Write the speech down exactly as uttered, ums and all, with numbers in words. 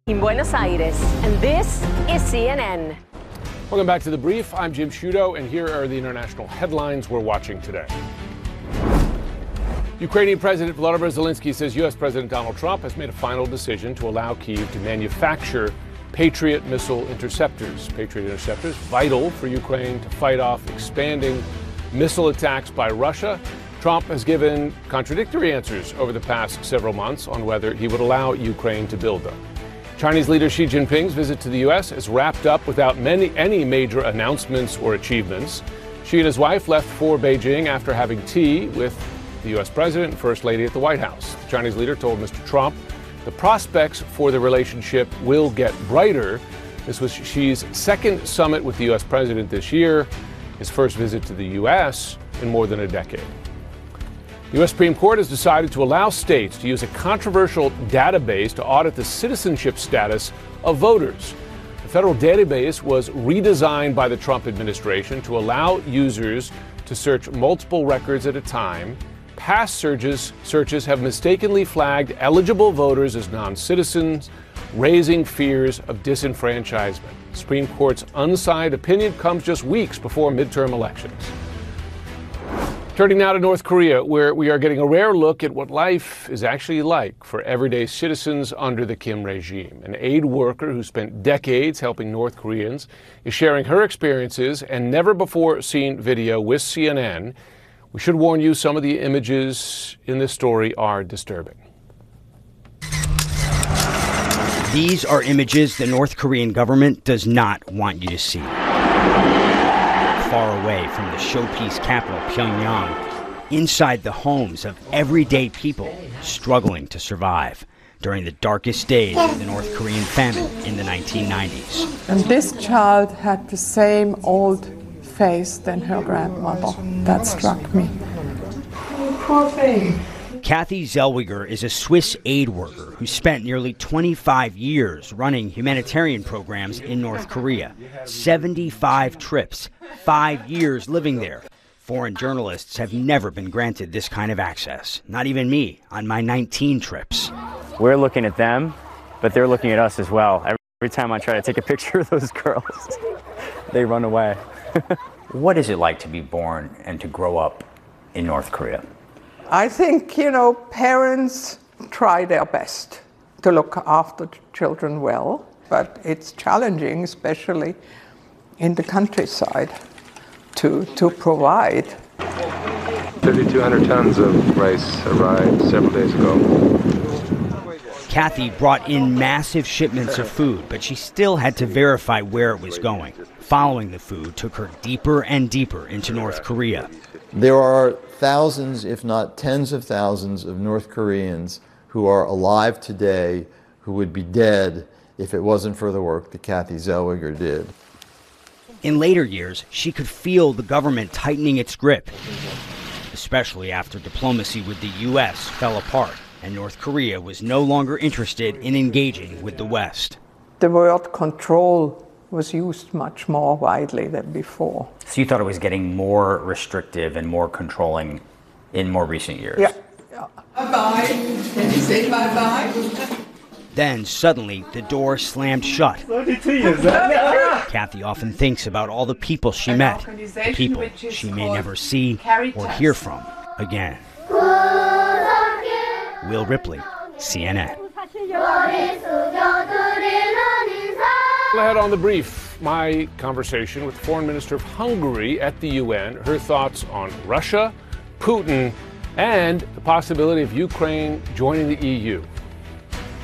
In Buenos Aires, and this is C N N. Welcome back to The Brief. I'm Jim Sciutto, and here are the international headlines we're watching today. Ukrainian President Volodymyr Zelensky says U S President Donald Trump has made a final decision to allow Kyiv to manufacture Patriot missile interceptors. Patriot interceptors vital for Ukraine to fight off expanding missile attacks by Russia. Trump has given contradictory answers over the past several months on whether he would allow Ukraine to build them. Chinese leader Xi Jinping's visit to the U S is wrapped up without many, any major announcements or achievements. Xi and his wife left for Beijing after having tea with the U S president and first lady at the White House. The Chinese leader told Mister Trump the prospects for the relationship will get brighter. This was Xi's second summit with the U S president this year, his first visit to the U S in more than a decade. The U S Supreme Court has decided to allow states to use a controversial database to audit the citizenship status of voters. The federal database was redesigned by the Trump administration to allow users to search multiple records at a time. Past searches, searches have mistakenly flagged eligible voters as non-citizens, raising fears of disenfranchisement. The Supreme Court's unsigned opinion comes just weeks before midterm elections. Turning now to North Korea, where we are getting a rare look at what life is actually like for everyday citizens under the Kim regime. An aid worker who spent decades helping North Koreans is sharing her experiences and never-before-seen video with C N N. We should warn you, some of the images in this story are disturbing. These are images the North Korean government does not want you to see. Far away from the showpiece capital, Pyongyang, inside the homes of everyday people struggling to survive during the darkest days of the North Korean famine in the nineteen nineties. And this child had the same old face than her grandmother. That struck me. Poor thing. Kathy Zellweger is a Swiss aid worker who spent nearly twenty-five years running humanitarian programs in North Korea. seventy-five trips, five years living there. Foreign journalists have never been granted this kind of access. Not even me on my nineteen trips. We're looking at them, but they're looking at us as well. Every time I try to take a picture of those girls, they run away. What is it like to be born and to grow up in North Korea? I think, you know, parents try their best to look after children well, but it's challenging, especially in the countryside, to, to provide. thirty-two hundred tons of rice arrived several days ago. Kathy brought in massive shipments of food, but she still had to verify where it was going. Following the food took her deeper and deeper into North Korea. There are thousands, if not tens of thousands, of North Koreans who are alive today who would be dead if it wasn't for the work that Kathy Zellweger did. In later years, she could feel the government tightening its grip, especially after diplomacy with the U S fell apart and North Korea was no longer interested in engaging with the West. The word control was used much more widely than before. So you thought it was getting more restrictive and more controlling in more recent years? Yeah. yeah. Bye-bye. Can you say bye-bye? Then suddenly the door slammed shut. Kathy often thinks about all the people she met, people she may never see or hear from again. Will Ripley, C N N. Ahead on The Brief, my conversation with Foreign Minister of Hungary at the U N, her thoughts on Russia, Putin, and the possibility of Ukraine joining the E U.